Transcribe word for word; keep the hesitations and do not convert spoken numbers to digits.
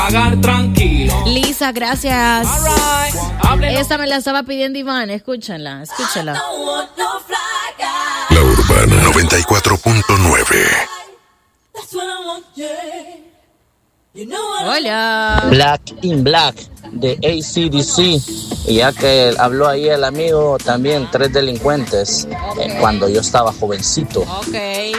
Pagar tranquilo. Lisa, gracias. Right. Esta me la estaba pidiendo Iván, escúchenla, escúchenla. La Urbana noventa y cuatro punto nueve. Hola. Black in Black de A C D C. Y ya que habló ahí el amigo, también Tres Delincuentes, Okay. eh, cuando yo estaba jovencito. Ok.